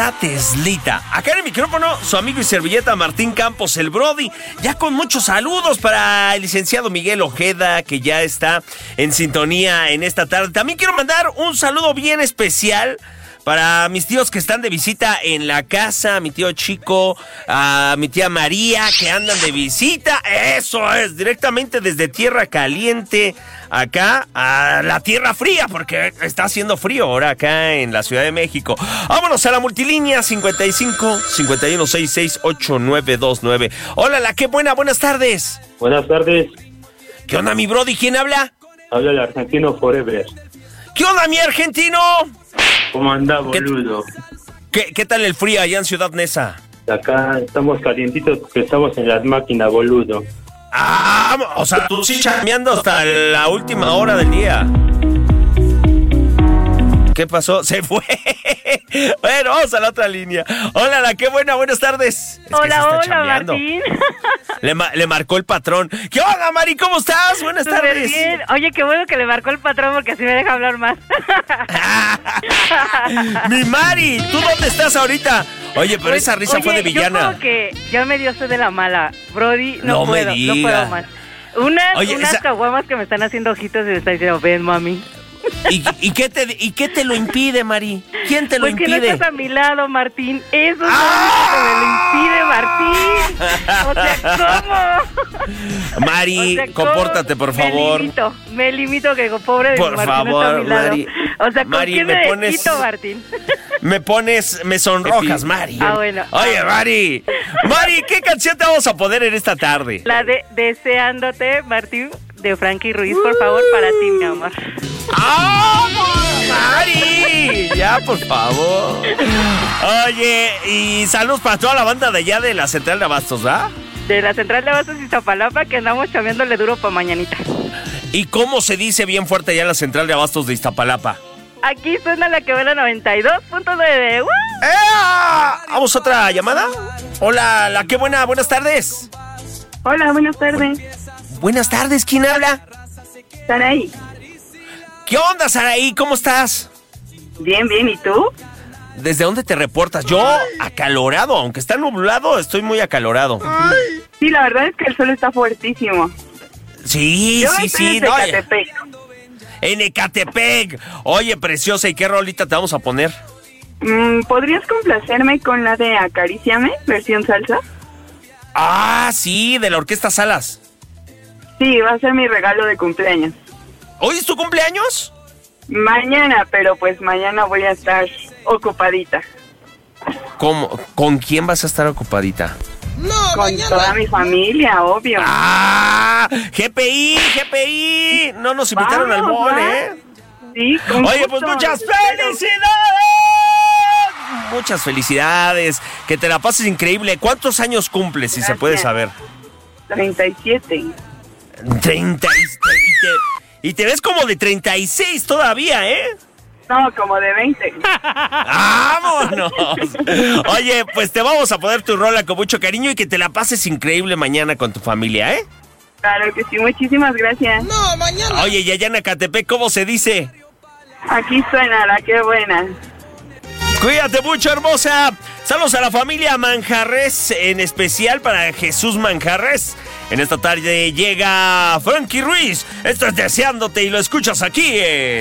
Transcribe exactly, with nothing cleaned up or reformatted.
una Teslita. Acá en el micrófono, su amigo y servilleta Martín Campos, el Brody. Ya con muchos saludos para el licenciado Miguel Ojeda, que ya está en sintonía en esta tarde. También quiero mandar un saludo bien especial para mis tíos que están de visita en la casa, a mi tío Chico, a mi tía María, que andan de visita. Eso es, directamente desde Tierra Caliente, acá a la Tierra Fría, porque está haciendo frío ahora acá en la Ciudad de México. Vámonos a la multilínea cincuenta y cinco, cincuenta y uno, sesenta y seis, ochenta y nueve veintinueve. Hola, la qué buena, buenas tardes. Buenas tardes. ¿Qué onda, mi Brody? ¿Quién habla? Habla el argentino Forever. ¿Qué onda, mi argentino? ¿Cómo anda, boludo? ¿Qué, qué, ¿Qué tal el frío allá en Ciudad Neza? Acá estamos calientitos porque estamos en las máquinas, boludo. Ah, o sea, tú sí chambeando hasta la última hora del día. ¿Qué pasó? Se fue. Bueno, vamos a la otra línea. Hola, la qué buena, buenas tardes. Es hola, hola, chambeando. Martín. Le, ma- le marcó el patrón. ¿Qué onda, Mari? ¿Cómo estás? Buenas Súper tardes. Bien. Oye, qué bueno que le marcó el patrón porque así me deja hablar más. Mi Mari, ¿tú dónde estás ahorita? Oye, pero pues, esa risa oye, fue de villana. Yo como que ya me dio sed de la mala. Brody, no, no puedo, me diga. no puedo más. Unas, oye, unas esa... caguamas que me están haciendo ojitos y me están diciendo, ven, mami. ¿Y, y, qué te, ¿Y qué te lo impide, Mari? ¿Quién te lo pues impide? Porque no estás a mi lado, Martín. Eso es ¡Ah! lo único que me lo impide, Martín. O sea, ¿cómo? Mari, o sea, compórtate, por favor. Me limito, me limito que pobre de por Martín favor, está a mi lado. Mari. O sea, ¿con Mari, quién me, me pones, desquito, Martín? Me pones, me sonrojas, Mari. Ah, bueno. Oye, Mari. Mari, ¿qué canción te vamos a poner en esta tarde? La de Deseándote, Martín, de Frankie Ruiz, por favor, para ti, mi amor. ¡Ah, Mari! Ya, por favor. Oye, y saludos para toda la banda de allá de la Central de Abastos, ¿ah? De la Central de Abastos y Iztapalapa, que andamos chameándole duro para mañanita. ¿Y cómo se dice bien fuerte allá en la Central de Abastos de Iztapalapa? Aquí suena la que va a la noventa y dos punto nueve. ¡Uh! ¡Eh! ¿Vamos a otra llamada? Hola, la qué buena, buenas tardes. Hola, buenas tardes. Buenas tardes, ¿quién habla? Saraí. ¿Qué onda, Saraí? ¿Cómo estás? Bien, bien, ¿y tú? ¿Desde dónde te reportas? Yo, acalorado, aunque está nublado, estoy muy acalorado. Ay. Sí, la verdad es que el sol está fuertísimo. Sí, Yo sí, sí. En no, Ecatepec. En Ecatepec. Oye, preciosa, ¿y qué rolita te vamos a poner? Mm, ¿Podrías complacerme con la de Acaríciame, versión salsa? Ah, sí, de la Orquesta Salas. Sí, va a ser mi regalo de cumpleaños. ¿Hoy es tu cumpleaños? Mañana, pero pues mañana voy a estar ocupadita. ¿Cómo? ¿Con quién vas a estar ocupadita? No, con mañana. Toda mi familia, obvio. ¡Ah! G P I, G P I. No nos invitaron Vamos, al mall, ¿eh? Sí, con Oye, gusto. Pues muchas felicidades. Muchas felicidades. Que te la pases increíble. ¿Cuántos años cumples, si Gracias. se puede saber? treinta y siete. treinta y siete. Y te, y te ves como de treinta y seis todavía, ¿eh? No, como de veinte. ¡Vámonos! Oye, pues te vamos a poner tu rola con mucho cariño y que te la pases increíble mañana con tu familia, ¿eh? Claro que sí, muchísimas gracias. No, mañana. Oye, y allá en Ecatepec, ¿cómo se dice? Aquí suena la qué buena. Cuídate mucho, hermosa. Saludos a la familia Manjarres, en especial para Jesús Manjarres. En esta tarde llega Frankie Ruiz. Esto es Deseándote y lo escuchas aquí. Eh.